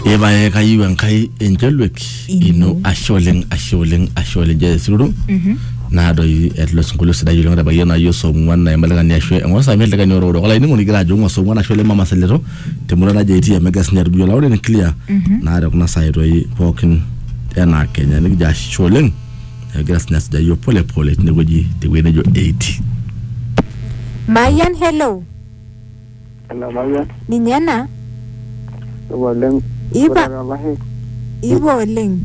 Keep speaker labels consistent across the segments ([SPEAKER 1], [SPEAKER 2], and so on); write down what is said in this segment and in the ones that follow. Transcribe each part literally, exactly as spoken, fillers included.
[SPEAKER 1] Eba e kayu en kai enjelwek ino asholeng asholeng asholeng je suru na do yi et los ngulu sida yulong da bayena yo so ngwan na malaga ni ashwe ngosa mel daga nyoro do kala ni ngoni gira jo ngoso ngwana ashole mama selero te murana je ti mega senior bio lawre ni clear na do kuna sai do yi pokin ena Kenya ni ja sholeng gira snas da yo pole pole ni goji te wena jo eighty.
[SPEAKER 2] Mayan, hello.
[SPEAKER 3] Hello, Mayan.
[SPEAKER 2] Ni nyana?
[SPEAKER 3] Waleng.
[SPEAKER 2] Iba. Iba waleng.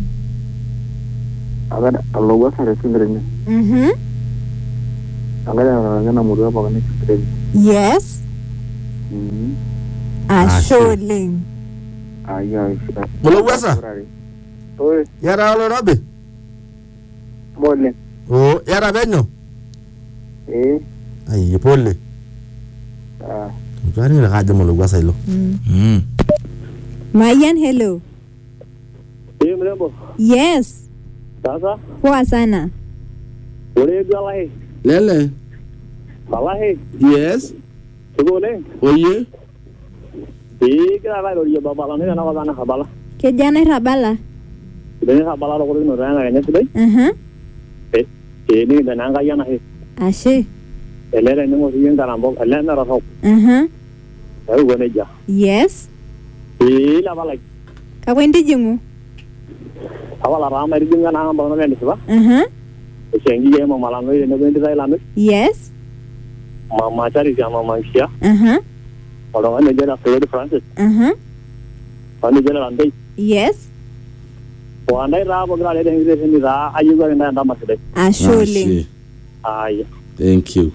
[SPEAKER 3] Agad Allah wa sare sindrene.
[SPEAKER 2] Mhm.
[SPEAKER 3] Agad ngana murwa bagane sindrene.
[SPEAKER 2] Yes.
[SPEAKER 3] Mhm.
[SPEAKER 2] Asholeng.
[SPEAKER 3] Aya.
[SPEAKER 4] Bolo wasa.
[SPEAKER 3] Oy,
[SPEAKER 4] Yara lo robe.
[SPEAKER 3] Boleng.
[SPEAKER 4] Oh, yara benyo.
[SPEAKER 3] Eh.
[SPEAKER 4] Ay, pole.
[SPEAKER 3] Ah.
[SPEAKER 4] Gani la kaja mo wasa ilo.
[SPEAKER 1] Mm.
[SPEAKER 2] Mayan, hello.
[SPEAKER 3] Eh, mrembo.
[SPEAKER 2] Yes.
[SPEAKER 3] Sasa?
[SPEAKER 2] Poa sana.
[SPEAKER 3] Ore galahe.
[SPEAKER 4] Lele.
[SPEAKER 3] Balahe.
[SPEAKER 4] Yes.
[SPEAKER 3] Tugole.
[SPEAKER 4] Oye.
[SPEAKER 3] Eh, kala lo yo babala ne na wala na habala.
[SPEAKER 2] Kijana Rabala.
[SPEAKER 3] Dene habala ro ko no ranga ne tudai.
[SPEAKER 2] Mhm.
[SPEAKER 3] Eh, eh ni da nanga yana he.
[SPEAKER 2] Ashe.
[SPEAKER 3] Elere ne mo yin da rambo, elere na raho.
[SPEAKER 2] Mhm.
[SPEAKER 3] Ai wona ja.
[SPEAKER 2] Yes.
[SPEAKER 3] Eh, la bala.
[SPEAKER 2] Kakwendi jingu.
[SPEAKER 3] Awala rama ri jinga na ngamba no ne siba.
[SPEAKER 2] Mhm.
[SPEAKER 3] Sengi ye mo malano ye ne bendi dai lamme.
[SPEAKER 2] Yes.
[SPEAKER 3] Mama cari sama manusia.
[SPEAKER 2] Mhm.
[SPEAKER 3] Kalau anda jalan ke Francis.
[SPEAKER 2] Mhm.
[SPEAKER 3] Anda jalan lantai.
[SPEAKER 2] Yes.
[SPEAKER 3] Oh, anda ira bagra le Inggris ni ra ayu ga anda anda masuk deh.
[SPEAKER 2] Asholeng.
[SPEAKER 3] Ay.
[SPEAKER 4] Thank you.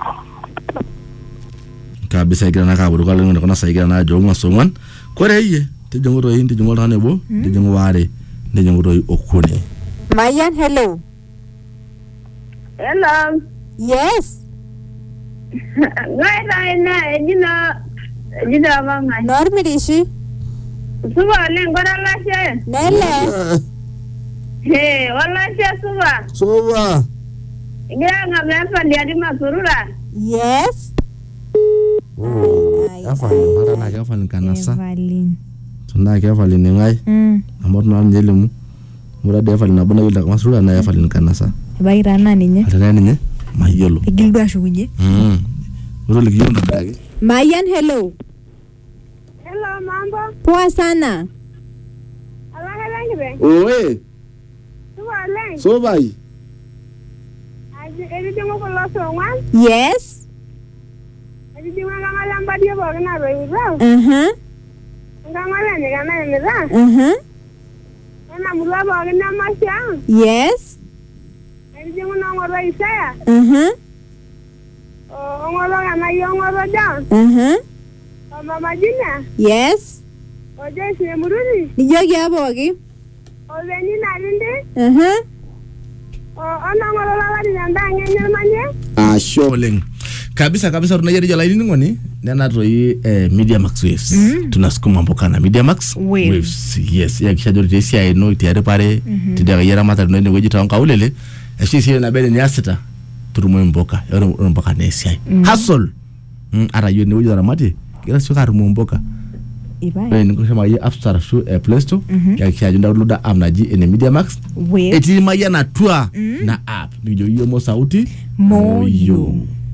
[SPEAKER 1] Kabisa igira na kaburu kala ngona kona sai igira na jo ngoso ngwan kore iye te jongo ro hindi jongo rane bo te jongo ware te jongo ro okune.
[SPEAKER 2] Mayan, hello.
[SPEAKER 5] Hello.
[SPEAKER 2] Yes.
[SPEAKER 5] Ngai ngai na jina jina mama.
[SPEAKER 2] Normirishi.
[SPEAKER 5] Suba le ngora la she.
[SPEAKER 2] Nele.
[SPEAKER 5] He, wala she suba.
[SPEAKER 4] Soba.
[SPEAKER 5] Ngira nga mefa ndi adi masurura.
[SPEAKER 2] Yes.
[SPEAKER 4] Oh.
[SPEAKER 1] Afa mara na ka falin kanasa.
[SPEAKER 2] Evalin.
[SPEAKER 1] Tuna ka falin ngai.
[SPEAKER 2] Mm.
[SPEAKER 1] Amor na njelimu. Mura de falin abuna yulda masura na ya falin kanasa.
[SPEAKER 2] Baira na ninye.
[SPEAKER 1] Atana ninye mayolo.
[SPEAKER 2] Igildu ashukunye.
[SPEAKER 1] Mm. Uro ligiyondo dage.
[SPEAKER 2] Mayan, hello.
[SPEAKER 5] Hello mambo.
[SPEAKER 2] Poa sana.
[SPEAKER 5] Ala hela ngibe.
[SPEAKER 4] Oe.
[SPEAKER 5] Suba le.
[SPEAKER 4] Soba yi.
[SPEAKER 5] Aji edi dingo ko lo so wan.
[SPEAKER 2] Yes.
[SPEAKER 5] Edi dingo nga ngala mbadi bo na be ura.
[SPEAKER 2] Mhm.
[SPEAKER 5] Nga ngala ni kana ni ra.
[SPEAKER 2] Mhm.
[SPEAKER 5] Na mulwa bo na masya.
[SPEAKER 2] Yes.
[SPEAKER 5] Edi dingo na ngoro isaya.
[SPEAKER 2] Mhm.
[SPEAKER 5] Oh, ngoro na yo ngoro da.
[SPEAKER 2] Mhm.
[SPEAKER 5] Mama jina.
[SPEAKER 2] Yes.
[SPEAKER 5] Oje si muruni.
[SPEAKER 2] Nijogi abogi.
[SPEAKER 5] Oleni na linde.
[SPEAKER 2] Mhm.
[SPEAKER 5] Oh, ona ngoro la wadi nda ngenya manye.
[SPEAKER 1] Asholeng. Kabisa kabisa tunajeri jala ini ngoni nena toi eh, Media Max Waves. Mm. Tunasukuma mboka na Media Max
[SPEAKER 2] Waves.
[SPEAKER 1] Waves. Yes, ya kisha jori tesi ya eno itiare pare mm -hmm. Tidega yera mata nene weji taonka ulele. Eshi siye na bene ni asita turumwe mboka. Yoro mboka nesi ya mm. Hustle. Mm, ara yoni weji dara mati. Kira suka rumwe mboka.
[SPEAKER 2] Ibai.
[SPEAKER 1] Wewe niko shama ye App Store shu eh, Play Store. Mm -hmm. Ya kisha junda uluda app na ji ene Media Max
[SPEAKER 2] Waves.
[SPEAKER 1] Eti maya na tua
[SPEAKER 2] mm.
[SPEAKER 1] na app. Nijo hiyo mo sauti
[SPEAKER 2] Moyo.